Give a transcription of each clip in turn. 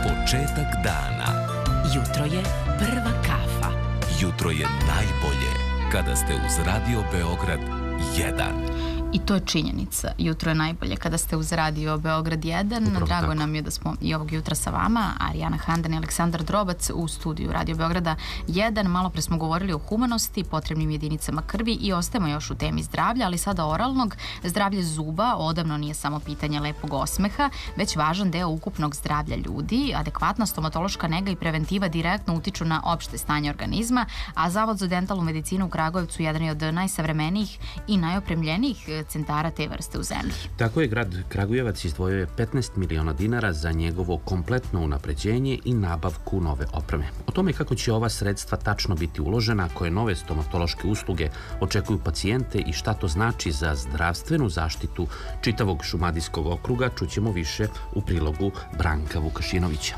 Početak dana. Jutro je prva kafa. Jutro je najbolje kada ste uz Radio Beograd 1. I to je činjenica. Jutro je najbolje kada ste uz Radio Beograd 1. Upravo Drago tako. nam je da smo i ovog jutra sa vama. Arijana Handan i Aleksandar Drobac u studiju Radio Beograda 1. Malo pre smo govorili o humanosti, potrebnim jedinicama krvi i ostajemo još u temi zdravlja, ali sada oralnog. Zdravlje zuba odavno nije samo pitanje lepog osmeha, već važan deo ukupnog zdravlja ljudi. Adekvatna stomatološka nega i preventiva direktno utiču na opšte stanje organizma, a Zavod za dentalnu medicinu u Kragujevcu jedan je od najsavremenijih i najopremljenijih centara te vrste u zemlji. Tako je, grad Kragujevac izdvojio je 15 miliona dinara za njegovo kompletno unapređenje i nabavku nove opreme. O tome kako će ova sredstva tačno biti uložena, koje nove stomatološke usluge očekuju pacijente i šta to znači za zdravstvenu zaštitu čitavog Šumadijskog okruga, čućemo više u prilogu Branka Vukašinovića.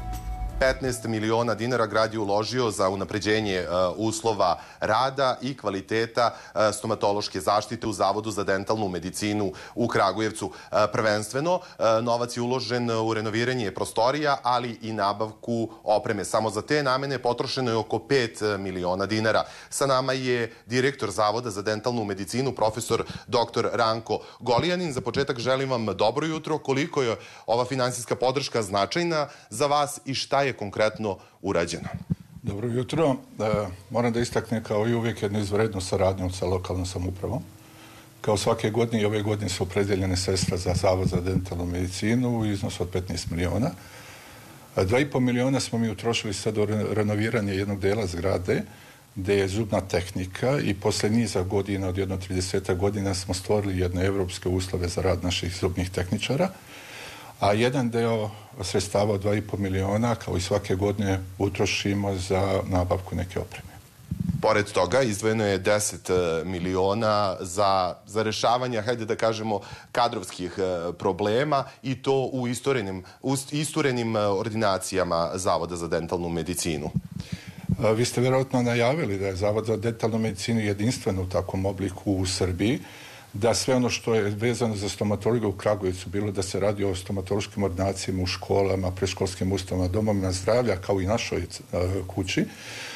15 miliona dinara grad je uložio za unapređenje uslova rada i kvaliteta stomatološke zaštite u Zavodu za dentalnu medicinu u Kragujevcu. Prvenstveno, novac je uložen u renoviranje prostorija, ali i nabavku opreme. Samo za te namene potrošeno je oko 5 miliona dinara. Sa nama je direktor Zavoda za dentalnu medicinu, profesor dr. Ranko Golijanin. Za početak želim vam dobro jutro. Koliko je ova finansijska podrška značajna za vas i šta je konkretno urađeno? Dobro jutro. Moram da istaknem kao i uvijek jednu izvrednu saradnju sa lokalnom samoupravom. Kao svake godine i ove godine su opredeljene sredstva za Zavod za dentalnu medicinu u iznosu od 15 miliona. 2,5 miliona smo mi utrošili sad u renoviranje jednog dela zgrade gde je zubna tehnika i posle niza godina, od jedno 30 godina, smo stvorili jedne evropske uslove za rad naših zubnih tehničara. A jedan deo sredstava od 2,5 miliona, kao i svake godine, utrošimo za nabavku neke opreme. Pored toga, izdvojeno je 10 miliona za rešavanje, hajde da kažemo, kadrovskih problema i to u isturenim ordinacijama Zavoda za dentalnu medicinu. Vi ste verovatno najavili da je Zavod za dentalnu medicinu jedinstven u takvom obliku u Srbiji, da sve ono što je vezano za stomatologiju u Kragujevcu, bilo da se radi o stomatološkim ordinacijama u školama, predškolskim ustanovama, domovima zdravlja, kao i našoj kući,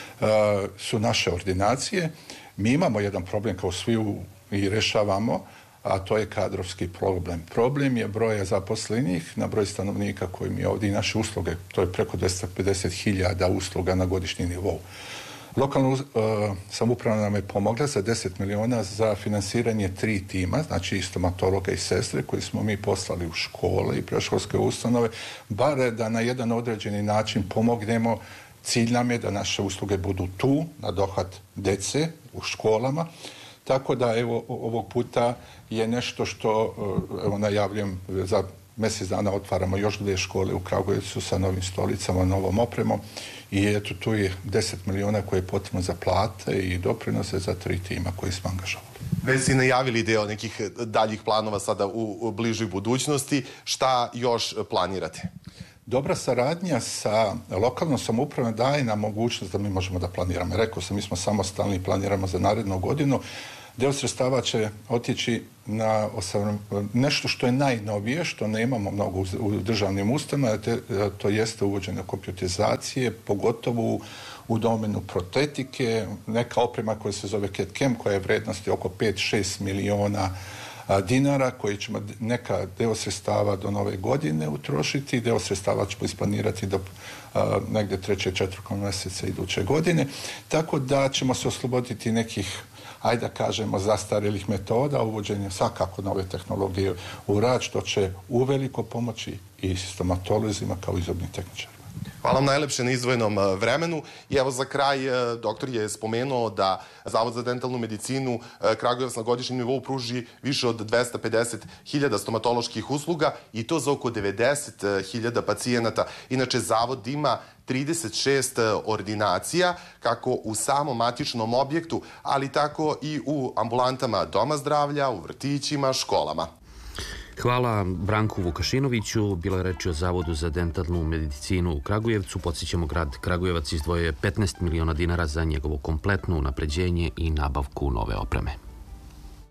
su naše ordinacije. Mi imamo jedan problem kao svi i rešavamo, a to je kadrovski problem. Problem je broja zaposlenih na broj stanovnika koji mi ovdje i naše usluge, to je preko 250.000 usluga na godišnji nivou. Lokalna samouprava nam je pomogla za 10 miliona za finansiranje 3 tima, znači i stomatologa i sestre, koji smo mi poslali u škole i predškolske ustanove, bare da na jedan određeni način pomognemo. Cilj nam je da naše usluge budu tu, na dohvat dece u školama. Tako da, evo, ovog puta je nešto što, evo, najavljujem, za mjesec dana otvaramo još 2 škole u Kragujevcu sa novim stolicama, novom opremom i eto, tu je 10 miliona koje je potrebno za plate i doprinose za 3 tima koji smo angažovali. Već si najavili deo nekih daljih planova sada u bližoj budućnosti. Šta još planirate? Dobra saradnja sa lokalnom samoupravom daje nam mogućnost da mi možemo da planiramo. Rekao sam, mi smo samostalni i planiramo za narednu godinu. Deo sredstava će otići na nešto što je najnovije, što nemamo mnogo u državnim ustanovama, to jeste uvođenje kompjuterizacije, pogotovo u domenu protetike, neka oprema koja se zove CAD/CAM, koja je vrednosti oko 5-6 miliona dinara, koji ćemo neka deo sredstava do nove godine utrošiti, deo sredstava ćemo isplanirati do negde 3. 4. mjeseca iduće godine, tako da ćemo se osloboditi nekih, ajde da kažemo, zastarelih metoda, uvođenje svakako nove tehnologije u rad, što će uveliko pomoći i stomatolozima kao i zubnim tehničarima. Hvala vam najlepše na izdvojenom vremenu. I evo za kraj, doktor je spomenuo da Zavod za dentalnu medicinu Kragujevac na godišnjem nivou pruži više od 250.000 stomatoloških usluga i to za oko 90.000 pacijenata. Inače, Zavod ima 36 ordinacija, kako u samom matičnom objektu, ali tako i u ambulantama doma zdravlja, u vrtićima, školama. Hvala Branku Vukašinoviću. Bilo je reči o Zavodu za dentalnu medicinu u Kragujevcu. Podsjećamo, grad Kragujevac izdvojio je 15 miliona dinara za njegovo kompletno unapređenje i nabavku nove opreme.